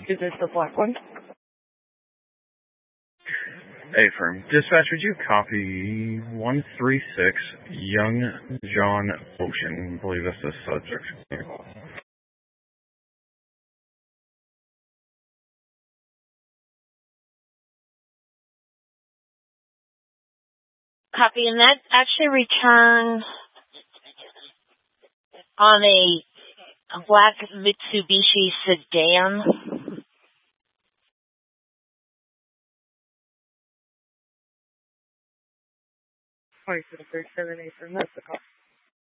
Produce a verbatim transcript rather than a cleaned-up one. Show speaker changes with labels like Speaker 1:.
Speaker 1: Is this the black one?
Speaker 2: A-firm. Dispatch, would you copy one three six Young John Ocean? I believe that's the subject.
Speaker 3: Copy, and that actually returned on a, a black Mitsubishi sedan.
Speaker 1: Oh, you said a thirty-seven A-firm. That's the call.